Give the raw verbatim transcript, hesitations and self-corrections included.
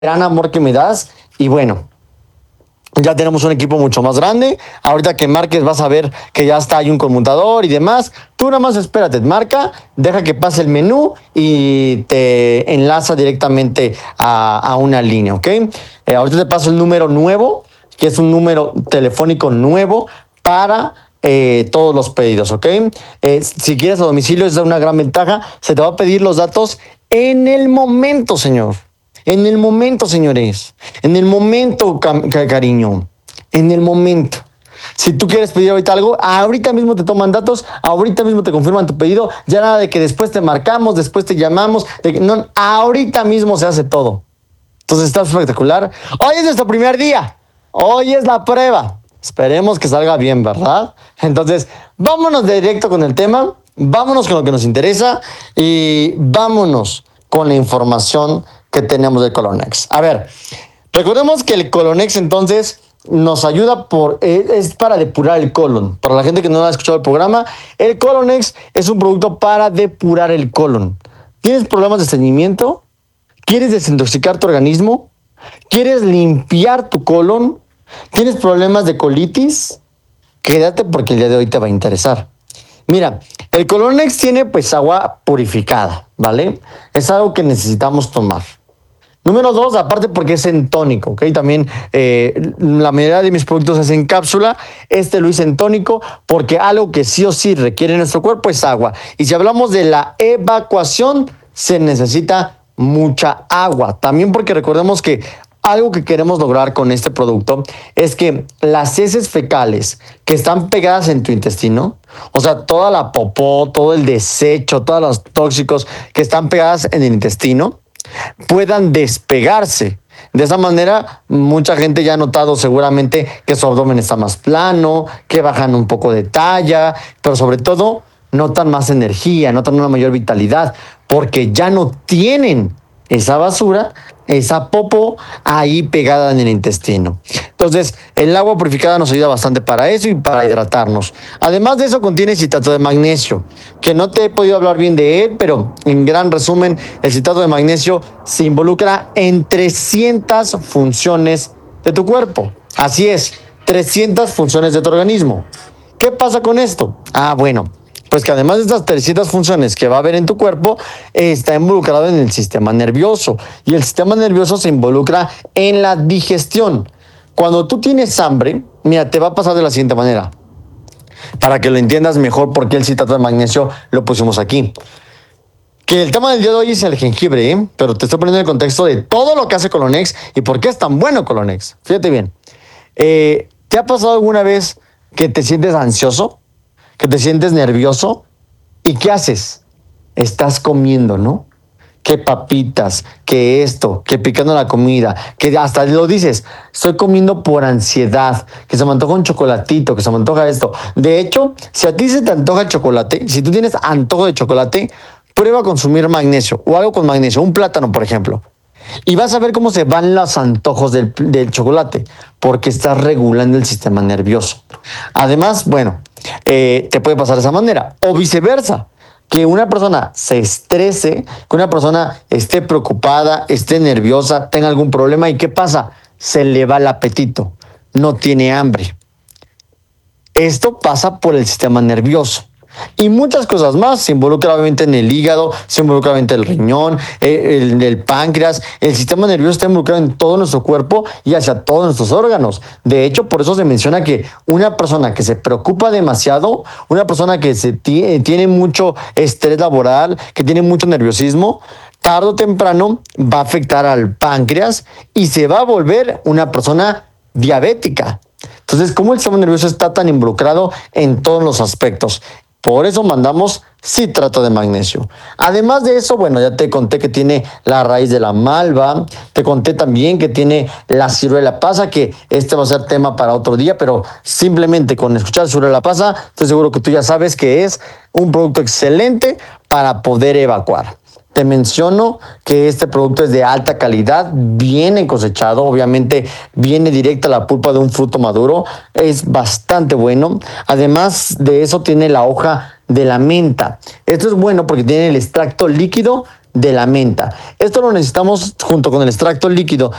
gran amor que me das y bueno, ya tenemos un equipo mucho más grande. Ahorita que marques vas a ver que ya está, hay un conmutador y demás. Tú nada más espérate, marca, deja que pase el menú y te enlaza directamente a, a una línea, ¿ok? Eh, ahorita te paso el número nuevo, que es un número telefónico nuevo para eh, todos los pedidos, ¿ok? Eh, si quieres a domicilio es una gran ventaja. Se te va a pedir los datos en el momento, señor. En el momento, señores. En el momento, cariño. En el momento. Si tú quieres pedir ahorita algo, ahorita mismo te toman datos, ahorita mismo te confirman tu pedido. Ya nada de que después te marcamos, después te llamamos. De que, no, ahorita mismo se hace todo. Entonces está espectacular. Hoy es nuestro primer día. Hoy es la prueba. Esperemos que salga bien, ¿verdad? Entonces, vámonos de directo con el tema. Vámonos con lo que nos interesa. Y vámonos con la información que tenemos del Colonex. A ver, recordemos que el Colonex entonces nos ayuda por, eh, es para depurar el colon. Para la gente que no ha escuchado el programa, el Colonex es un producto para depurar el colon. ¿Tienes problemas de estreñimiento? ¿Quieres desintoxicar tu organismo? ¿Quieres limpiar tu colon? ¿Tienes problemas de colitis? Quédate porque el día de hoy te va a interesar. Mira, el Colonex tiene pues agua purificada, ¿vale? Es algo que necesitamos tomar. Número dos, aparte porque es en tónico, ¿ok? También eh, la mayoría de mis productos es en cápsula. Este lo hice en tónico porque algo que sí o sí requiere nuestro cuerpo es agua. Y si hablamos de la evacuación, se necesita mucha agua. También porque recordemos que algo que queremos lograr con este producto es que las heces fecales que están pegadas en tu intestino, o sea, toda la popó, todo el desecho, todos los tóxicos que están pegadas en el intestino, puedan despegarse. De esa manera, mucha gente ya ha notado seguramente que su abdomen está más plano, que bajan un poco de talla, pero sobre todo notan más energía, notan una mayor vitalidad, porque ya no tienen esa basura, esa popó ahí pegada en el intestino. Entonces, el agua purificada nos ayuda bastante para eso y para hidratarnos. Además de eso, contiene citrato de magnesio, que no te he podido hablar bien de él, pero en gran resumen, el citrato de magnesio se involucra en trescientas funciones de tu cuerpo. Así es, trescientas funciones de tu organismo. ¿Qué pasa con esto? Ah, bueno, pues que además de estas trescientas funciones que va a haber en tu cuerpo, está involucrado en el sistema nervioso. Y el sistema nervioso se involucra en la digestión. Cuando tú tienes hambre, mira, te va a pasar de la siguiente manera. Para que lo entiendas mejor por qué el citrato de magnesio lo pusimos aquí. Que el tema del día de hoy es el jengibre, ¿eh? Pero te estoy poniendo en el contexto de todo lo que hace Colonex y por qué es tan bueno Colonex. Fíjate bien. Eh, ¿Te ha pasado alguna vez que te sientes ansioso? Que te sientes nervioso y ¿qué haces? Estás comiendo, ¿no? Que papitas, que esto, que picando la comida, que hasta lo dices, estoy comiendo por ansiedad, que se me antoja un chocolatito, que se me antoja esto. De hecho, si a ti se te antoja el chocolate, si tú tienes antojo de chocolate, prueba a consumir magnesio o algo con magnesio, un plátano, por ejemplo. Y vas a ver cómo se van los antojos del, del chocolate, porque estás regulando el sistema nervioso. Además, bueno, eh, te puede pasar de esa manera, o viceversa, que una persona se estrese, que una persona esté preocupada, esté nerviosa, tenga algún problema, ¿y qué pasa? Se le va el apetito, no tiene hambre. Esto pasa por el sistema nervioso. Y muchas cosas más, se involucra obviamente en el hígado, se involucra obviamente el riñón, el, el, el páncreas, el sistema nervioso está involucrado en todo nuestro cuerpo y hacia todos nuestros órganos. De hecho, por eso se menciona que una persona que se preocupa demasiado, una persona que se t- tiene mucho estrés laboral, que tiene mucho nerviosismo, tarde o temprano va a afectar al páncreas y se va a volver una persona diabética. Entonces, ¿cómo el sistema nervioso está tan involucrado en todos los aspectos? Por eso mandamos citrato de magnesio. Además de eso, bueno, ya te conté que tiene la raíz de la malva, te conté también que tiene la ciruela pasa, que este va a ser tema para otro día, pero simplemente con escuchar ciruela pasa, estoy seguro que tú ya sabes que es un producto excelente para poder evacuar. Te menciono que este producto es de alta calidad, viene cosechado, obviamente viene directa a la pulpa de un fruto maduro, es bastante bueno. Además de eso tiene la hoja de la menta. Esto es bueno porque tiene el extracto líquido de la menta. Esto lo necesitamos junto con el extracto líquido